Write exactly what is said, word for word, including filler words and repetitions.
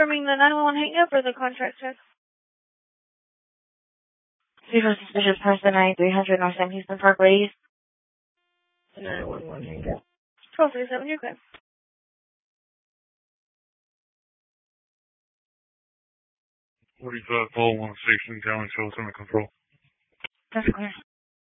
confirming the nine one one hang up or the contract check? Zero suspicious person, ninety-three hundred North Sam Houston Parkway East. nine one one hang up. twelve thirty-seven, you're good. forty-five, Paul, one station, County, Show Center Control. That's clear.